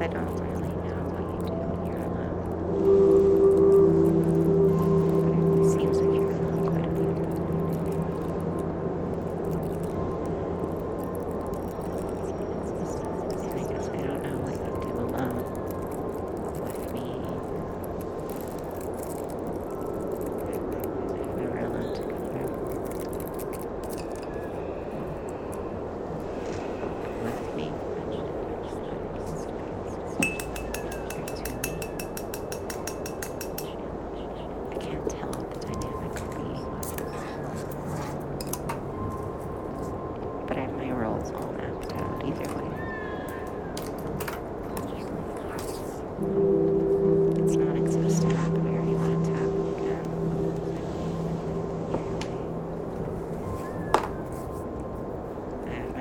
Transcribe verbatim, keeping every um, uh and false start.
I don't really know what you do when you're alone.